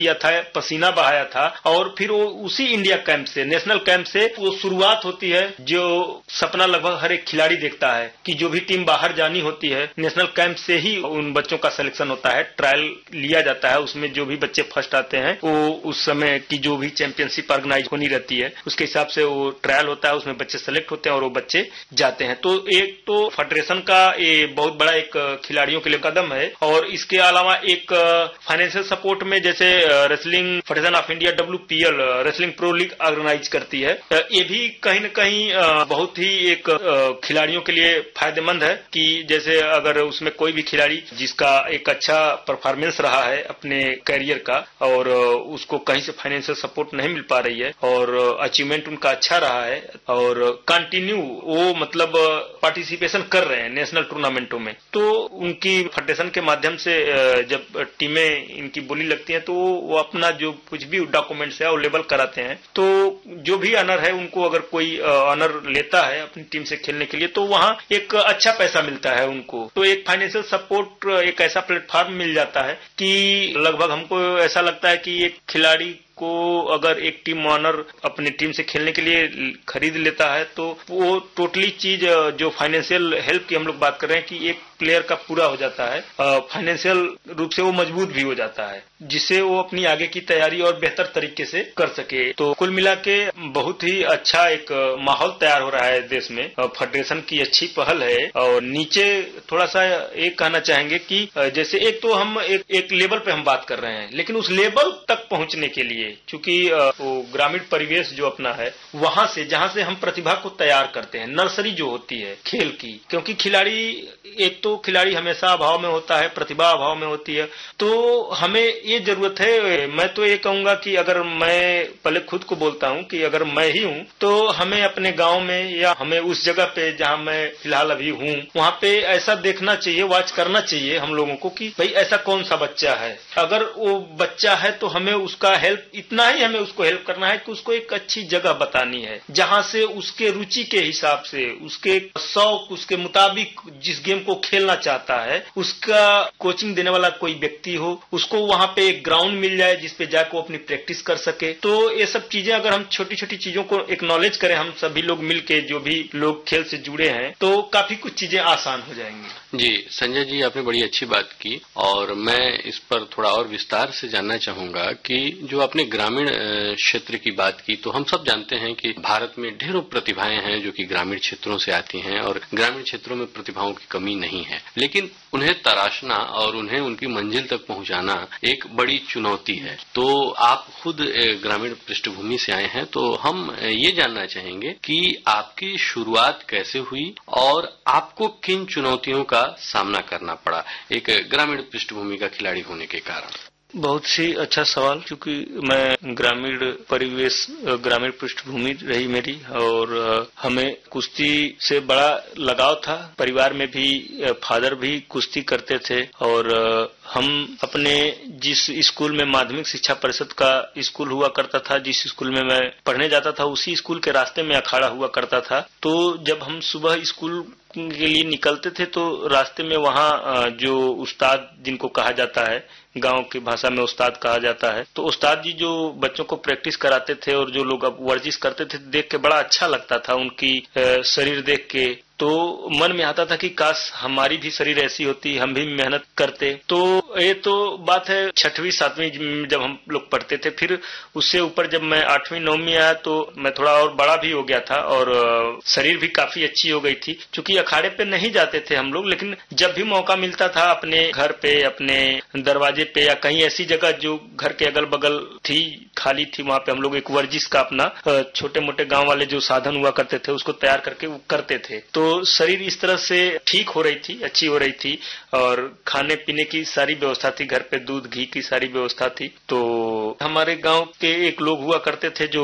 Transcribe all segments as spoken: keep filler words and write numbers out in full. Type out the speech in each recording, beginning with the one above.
किया था, पसीना बहाया था और फिर वो उसी इंडिया कैंप से, नेशनल कैंप से वो शुरुआत होती है जो सपना लगभग हर एक खिलाड़ी देखता है कि जो भी टीम बाहर जानी होती है नेशनल कैंप से ही उन बच्चों का सिलेक्शन होता है, ट्रायल लिया जाता है, उसमें जो भी बच्चे फर्स्ट आते हैं वो उस समय की जो भी चैंपियनशिप ऑर्गेनाइज होनी रहती है उसके हिसाब से वो ट्रायल होता है, उसमें बच्चे सेलेक्ट होते हैं और वो बच्चे जाते हैं। तो एक तो फेडरेशन का ये बहुत बड़ा एक खिलाड़ियों के लिए कदम है और इसके अलावा एक फाइनेंशियल सपोर्ट में जैसे wrestling federation of India W P L wrestling pro league organise करती है, ये भी कहीं न कहीं बहुत ही एक खिलाड़ियों के लिए फायदेमंद है कि जैसे अगर उसमें कोई भी खिलाड़ी जिसका एक अच्छा परफॉर्मेंस रहा है अपने कैरियर का और उसको कहीं से फाइनेंशियल सपोर्ट नहीं मिल पा रही है और अचीवमेंट उनका अच्छा रहा है और कंटिन्यू वो मतलब पार्टिसिपेशन कर रहे हैं नेशनल टूर्नामेंटों में, तो उनकी फेडरेशन के माध्यम से जब टीमें इनकी बोली लगती हैं तो वो अपना जो कुछ भी डॉक्यूमेंट्स है वो लेबल कराते हैं, तो जो भी ऑनर है उनको अगर कोई ऑनर लेता है अपनी टीम से खेलने के लिए तो वहाँ एक अच्छा पैसा मिलता है उनको, तो एक फाइनेंशियल सपोर्ट एक ऐसा प्लेटफॉर्म मिल जाता है कि लगभग हमको ऐसा लगता है कि एक खिलाड़ी को अगर एक टीम ऑनर अपनी टीम से खेलने के लिए खरीद लेता है तो वो टोटली चीज जो फाइनेंशियल हेल्प की हम लोग बात कर रहे हैं कि एक प्लेयर का पूरा हो जाता है, फाइनेंशियल रूप से वो मजबूत भी हो जाता है जिससे वो अपनी आगे की तैयारी और बेहतर तरीके से कर सके। तो कुल मिला के बहुत ही अच्छा एक माहौल तैयार हो रहा है देश में, फेडरेशन की अच्छी पहल है और नीचे थोड़ा सा एक कहना चाहेंगे कि जैसे एक तो हम एक, एक लेवल पे हम बात कर रहे हैं लेकिन उस लेवल तक पहुंचने के लिए चूंकि वो ग्रामीण परिवेश जो अपना है वहां से जहां से हम प्रतिभा को तैयार करते हैं, नर्सरी जो होती है खेल की, क्योंकि खिलाड़ी एक तो खिलाड़ी हमेशा अभाव में होता है, प्रतिभा अभाव में होती है, तो हमें ये जरूरत है, मैं तो ये कहूंगा कि अगर मैं पहले खुद को बोलता हूं कि अगर मैं ही हूं तो हमें अपने गांव में या हमें उस जगह पे जहां मैं फिलहाल अभी हूं वहां पे ऐसा देखना चाहिए, वॉच करना चाहिए हम लोगों को कि भाई ऐसा कौन सा बच्चा है, अगर वो बच्चा है तो हमें उसका हेल्प, इतना ही हमें उसको हेल्प करना है कि उसको एक अच्छी जगह बतानी है जहां से उसके रुचि के हिसाब से, उसके शौक, उसके मुताबिक जिस गेम को खेलना चाहता है उसका कोचिंग देने वाला कोई व्यक्ति हो, उसको वहां पे एक ग्राउंड मिल जाए जिसपे जाकर वो अपनी प्रैक्टिस कर सके। तो ये सब चीजें अगर हम छोटी छोटी चीजों को एक्नॉलेज करें, हम सभी लोग मिलके जो भी लोग खेल से जुड़े हैं, तो काफी कुछ चीजें आसान हो जाएंगी। जी संजय जी, आपने बड़ी अच्छी बात की और मैं इस पर थोड़ा और विस्तार से जानना चाहूंगा कि जो आपने ग्रामीण क्षेत्र की बात की, तो हम सब जानते हैं कि भारत में ढेरों प्रतिभाएं हैं जो कि ग्रामीण क्षेत्रों से आती हैं और ग्रामीण क्षेत्रों में प्रतिभाओं की कमी नहीं है, लेकिन उन्हें तराशना और उन्हें उनकी मंजिल तक पहुंचाना एक बड़ी चुनौती है। तो आप खुद ग्रामीण पृष्ठभूमि से आए हैं, तो हम ये जानना चाहेंगे कि आपकी शुरुआत कैसे हुई और आपको किन चुनौतियों का सामना करना पड़ा एक ग्रामीण पृष्ठभूमि का खिलाड़ी होने के कारण। बहुत ही अच्छा सवाल, क्योंकि मैं ग्रामीण परिवेश, ग्रामीण पृष्ठभूमि रही मेरी और हमें कुश्ती से बड़ा लगाव था। परिवार में भी फादर भी कुश्ती करते थे और हम अपने जिस स्कूल में माध्यमिक शिक्षा परिषद का स्कूल हुआ करता था, जिस स्कूल में मैं पढ़ने जाता था, उसी स्कूल के रास्ते में अखाड़ा हुआ करता था। तो जब हम सुबह स्कूल के लिए निकलते थे तो रास्ते में वहाँ जो उस्ताद जिनको कहा जाता है, गांव की भाषा में उस्ताद कहा जाता है, तो उस्ताद जी जो बच्चों को प्रैक्टिस कराते थे और जो लोग अब वर्जिश करते थे, देख के बड़ा अच्छा लगता था उनकी शरीर देख के। तो मन में आता था कि काश हमारी भी शरीर ऐसी होती, हम भी मेहनत करते। तो ये तो बात है छठवीं सातवीं जब हम लोग पढ़ते थे। फिर उससे ऊपर जब मैं आठवीं नौवीं आया तो मैं थोड़ा और बड़ा भी हो गया था और शरीर भी काफी अच्छी हो गई थी। चूंकि अखाड़े पे नहीं जाते थे हम लोग, लेकिन जब भी मौका मिलता था अपने घर पे, अपने दरवाजे पे या कहीं ऐसी जगह जो घर के अगल बगल थी, खाली थी, वहां पे हम लोग एक वर्जिश का अपना छोटे मोटे गांव वाले जो साधन हुआ करते थे उसको तैयार करके वो करते थे। तो शरीर इस तरह से ठीक हो रही थी, अच्छी हो रही थी और खाने पीने की सारी व्यवस्था थी, घर पे दूध घी की सारी व्यवस्था थी। तो हमारे गांव के एक लोग हुआ करते थे जो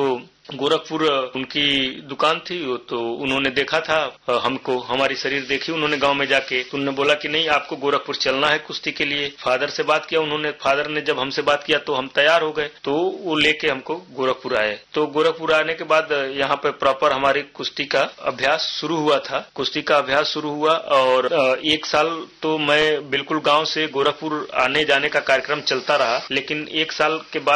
गोरखपुर उनकी दुकान थी, तो उन्होंने देखा था हमको, हमारी शरीर देखी उन्होंने गांव में जाके, तो उन्होंने बोला कि नहीं आपको गोरखपुर चलना है कुश्ती के लिए। फादर से बात किया उन्होंने, फादर ने जब हमसे बात किया तो हम तैयार हो गए, तो वो लेके हमको गोरखपुर आए। तो गोरखपुर आने के बाद यहाँ पे प्रॉपर हमारी कुश्ती का अभ्यास शुरू हुआ था। कुश्ती का अभ्यास शुरू हुआ और एक साल तो मैं बिल्कुल गांव से गोरखपुर आने जाने का कार्यक्रम चलता रहा, लेकिन एक साल के बाद